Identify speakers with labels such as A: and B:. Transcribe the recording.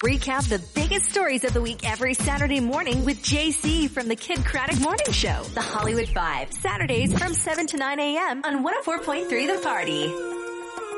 A: Recap the biggest stories of the week every Saturday morning with JC from the Kid Craddock Morning Show. The Hollywood Vibe. Saturdays from 7 to 9 a.m. on 104.3 The Party.